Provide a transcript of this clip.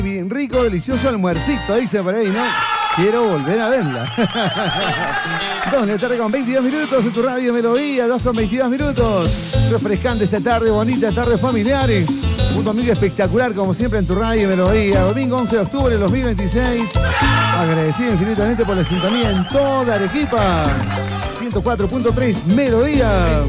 Bien rico, delicioso almuercito, dice por ahí, ¿no? Quiero volver a verla. 2 de la tarde con 22 minutos en tu radio Melodía, 2 con 22 minutos. Refrescante esta tarde, bonita tarde familiares. Un domingo espectacular como siempre en tu radio Melodía. Domingo 11 de octubre de 2026. Agradecido infinitamente por la sintonía en toda Arequipa. 104.3 Melodía.